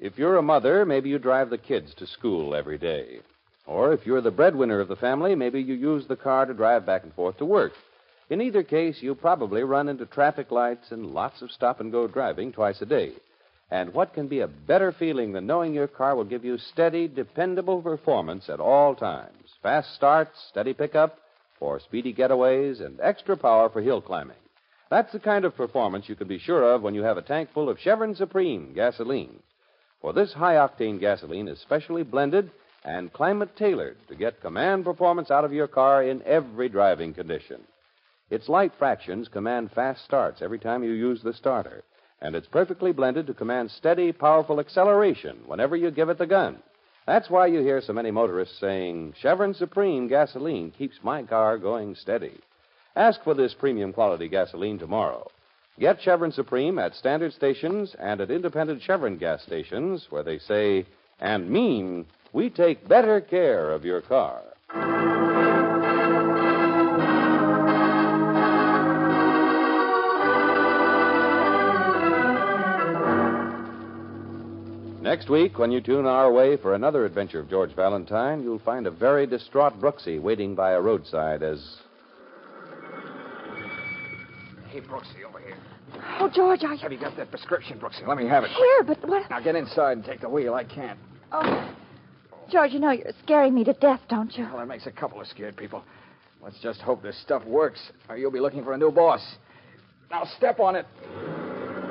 If you're a mother, maybe you drive the kids to school every day. Or if you're the breadwinner of the family, maybe you use the car to drive back and forth to work. In either case, you probably run into traffic lights and lots of stop-and-go driving twice a day. And what can be a better feeling than knowing your car will give you steady, dependable performance at all times? Fast starts, steady pickup for speedy getaways, and extra power for hill climbing. That's the kind of performance you can be sure of when you have a tank full of Chevron Supreme gasoline. For this high-octane gasoline is specially blended and climate-tailored to get command performance out of your car in every driving condition. Its light fractions command fast starts every time you use the starter, and it's perfectly blended to command steady, powerful acceleration whenever you give it the gun. That's why you hear so many motorists saying, Chevron Supreme gasoline keeps my car going steady. Ask for this premium quality gasoline tomorrow. Get Chevron Supreme at standard stations and at independent Chevron gas stations where they say and mean we take better care of your car. Next week, when you tune our way for another adventure of George Valentine, you'll find a very distraught Brooksy waiting by a roadside as... Hey, Brooksy, over here. Oh, George, Have you got that prescription, Brooksy? Let me have it. Here, but what... Now get inside and take the wheel. I can't. Oh, George, you know you're scaring me to death, don't you? Well, that makes a couple of scared people. Let's just hope this stuff works, or you'll be looking for a new boss. Now step on it.